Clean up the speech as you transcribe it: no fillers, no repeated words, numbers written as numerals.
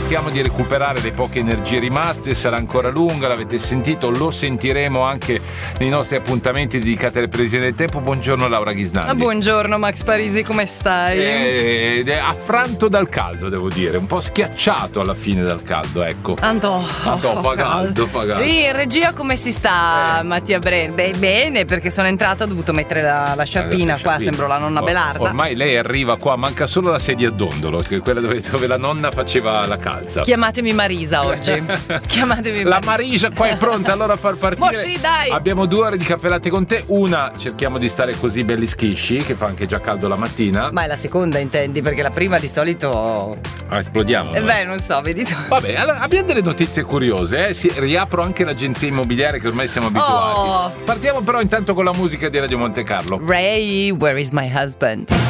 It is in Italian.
cerchiamo di recuperare le poche energie rimaste, sarà ancora lunga, l'avete sentito, lo sentiremo anche nei nostri appuntamenti dedicati alle previsioni del tempo. Buongiorno Laura Ghisnaldi. Buongiorno Max Parisi, come stai? Affranto dal caldo, devo dire, un po' schiacciato alla fine dal caldo, ecco. Fa caldo. Lì in regia come si sta, Mattia Bren? Bene, perché sono entrata, ho dovuto mettere la sciarpina qua, sembro la nonna Belarda. Ormai lei arriva qua, manca solo la sedia a dondolo, che è quella dove la nonna faceva la calza. Chiamatemi Marisa oggi. Chiamatemi La Marisa qua è pronta allora a far partire. Sì, dai. Abbiamo 2 ore di caffè latte con te. Una, cerchiamo di stare così belli schisci, che fa anche già caldo la mattina. Ma è la seconda, intendi? Perché la prima di solito esplodiamo. Beh, non so, vedi tu. Vabbè, allora abbiamo delle notizie curiose, Si riapro anche l'agenzia immobiliare che ormai siamo abituati. Partiamo però intanto con la musica di Radio Monte Carlo. Ray, Where is my husband?